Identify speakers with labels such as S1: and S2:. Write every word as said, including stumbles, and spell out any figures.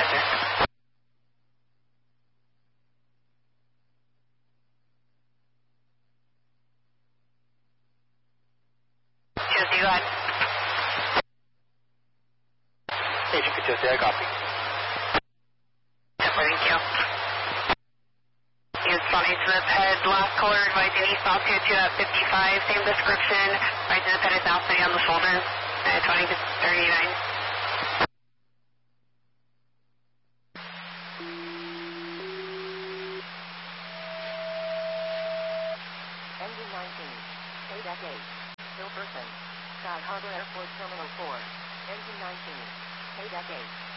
S1: sir. Tuesday, go ahead.
S2: Station for Tuesday, I copy.
S1: Yes, sir, thank you. Units twenty to the head, last caller advising east altitude to uh, fifty-five, same description, right to the ped is now sitting on the shoulder, uh, twenty to thirty-nine.
S3: Engine nineteen, A D E C eight, Hill Person, Sky Harbor Airport Terminal four, Engine nineteen, A D E C eight.